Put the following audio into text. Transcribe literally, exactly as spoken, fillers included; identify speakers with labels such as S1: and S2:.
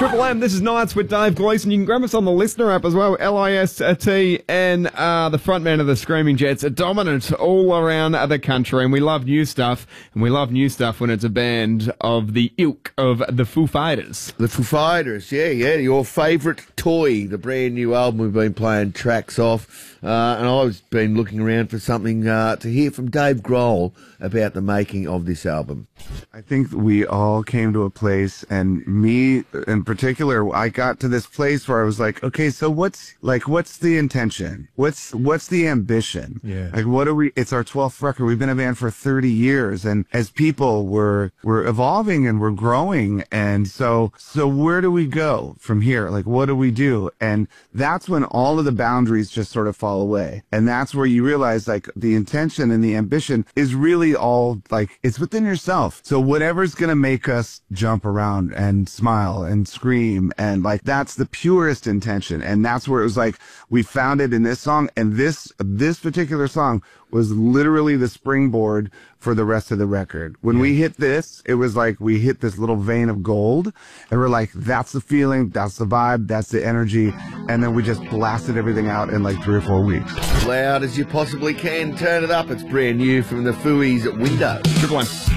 S1: Triple M, this is Nights with Dave Gleeson. You can grab us on the listener app as well, L I S T, and uh, the frontman of the Screaming Jets are dominant all around the country, and we love new stuff, and we love new stuff when it's a band of the ilk of the Foo Fighters.
S2: The Foo Fighters, yeah, yeah, your favourite toy, the brand new album we've been playing tracks off, uh, and I've been looking around for something uh, to hear from Dave Grohl about the making of this album.
S3: I think we all came to a place, and me in particular, I got to this place where I was like, okay, so what's like, what's the intention? What's what's the ambition?
S1: Yeah.
S3: Like, what are we? It's our twelfth record. We've been a band for thirty years, and as people, we're we're evolving and we're growing, and so so where do we go from here? Like, what do we do? And that's when all of the boundaries just sort of fall away, and that's where you realize like the intention and the ambition is really all like it's within yourself. So whatever's gonna make us jump around and smile and scream, and like that's the purest intention, and that's where it was like we found it in this song, and this this particular song was literally the springboard for the rest of the record. When yeah. we hit this, it was like we hit this little vein of gold, and we're like, that's the feeling, that's the vibe, that's the energy, and then we just blasted everything out in like three or four weeks.
S2: Loud as you possibly can, turn it up. It's brand new from the Fooey's Window.
S1: Triple M.